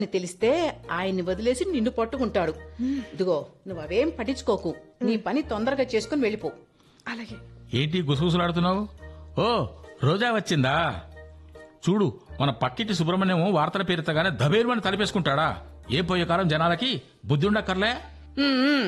తెలిస్తే ఆయన్ని వదిలేసి నిన్ను పట్టుకుంటాడు. ఇదిగో నువ్వు అవేం పట్టించుకోకు, నీ పని తొందరగా చేసుకుని వెళ్ళిపో. అలాగే. ఏంటి గుసగుసలాడుతున్నావు? ఓ, రోజా వచ్చిందా? చూడు, మన పక్కింటి సుబ్రహ్మణ్యం వార్తల పేరుతగానే దబేరుమని తలిపేసుకుంటాడా? ఏ పోయే కాలం జనాలకి బుద్ధి ఉండక్కర్లే.